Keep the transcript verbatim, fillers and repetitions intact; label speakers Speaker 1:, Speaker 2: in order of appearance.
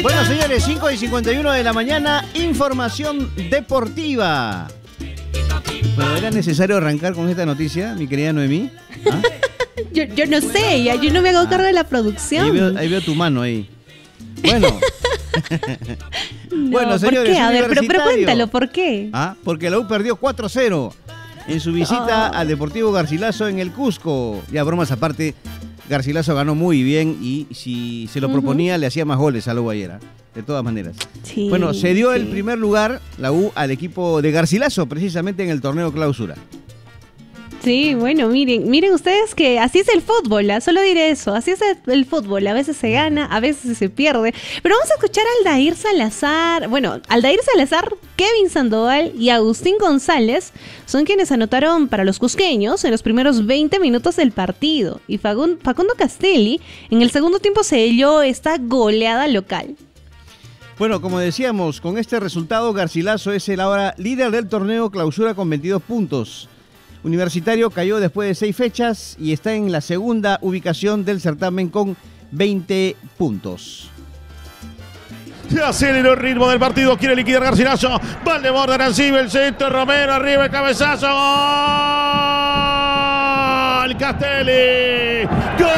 Speaker 1: Bueno, señores, cinco y cincuenta y uno de la mañana, información deportiva. Bueno, ¿era necesario arrancar con esta noticia, mi querida Noemí? ¿Ah?
Speaker 2: yo, yo no sé, ya, yo no me hago cargo de la producción.
Speaker 1: Ahí veo, ahí veo tu mano ahí. Bueno.
Speaker 2: No,
Speaker 1: bueno, señores,
Speaker 2: ¿por qué? A ver, pero, pero
Speaker 1: Universitario.
Speaker 2: cuéntalo, ¿por qué?
Speaker 1: Ah, porque la U perdió cuatro cero en su visita
Speaker 2: Oh.
Speaker 1: al Deportivo Garcilaso en el Cusco. Ya, bromas aparte, Garcilaso ganó muy bien y si se lo
Speaker 2: Ujú.
Speaker 1: proponía le hacía más goles a la U ayer, ¿eh? De todas maneras.
Speaker 2: Sí,
Speaker 1: Bueno, se dio
Speaker 2: sí.
Speaker 1: el primer lugar la U al equipo de Garcilaso, precisamente en el torneo clausura.
Speaker 2: Sí, bueno, miren, miren ustedes que así es el fútbol, ¿ah? Solo diré eso, así es el fútbol, a veces se gana, a veces se pierde, pero vamos a escuchar a Aldair Salazar, bueno, Aldair Salazar, Kevin Sandoval y Agustín González son quienes anotaron para los cusqueños en los primeros veinte minutos del partido, y Fagun- Facundo Castelli en el segundo tiempo selló esta goleada local.
Speaker 1: Bueno, como decíamos, con este resultado Garcilaso es el ahora líder del torneo clausura con veintidós puntos. Universitario cayó después de seis fechas y está en la segunda ubicación del certamen con veinte puntos.
Speaker 3: Se aceleró el ritmo del partido, quiere liquidar Garcilaso. Valdemorda recibe el centro, Romero arriba el cabezazo. ¡Gol! Castelli. ¡Gol!